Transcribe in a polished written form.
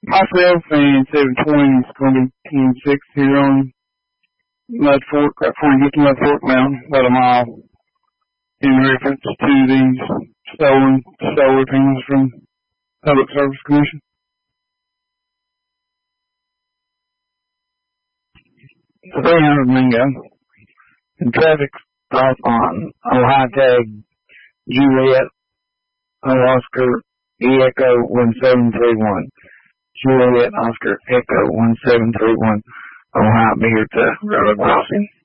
Myself and 720 is going to be 10-6 here on Mud Fork, right before you get to Mud Fork Mountain, about a mile, in reference to these stolen solar panels from Public Service Commission. The 300 Mingo. And traffic stop on Ohio tag Juliet Oscar Echo 1731. Juliet Oscar Echo 1731. Ohio Beer to railroad crossing.